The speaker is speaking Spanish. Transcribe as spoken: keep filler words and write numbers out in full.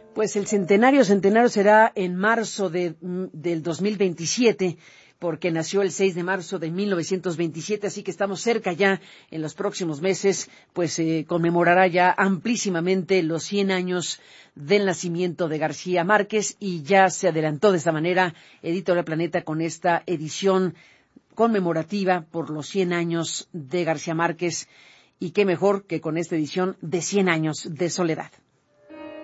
Pues el centenario centenario será en marzo de, del dos mil veintisiete, porque nació el seis de marzo de mil novecientos veintisiete, así que estamos cerca ya. En los próximos meses, pues se eh, conmemorará ya amplísimamente los cien años del nacimiento de García Márquez, y ya se adelantó de esta manera Editorial Planeta con esta edición conmemorativa por los cien años de García Márquez, y qué mejor que con esta edición de cien años de soledad.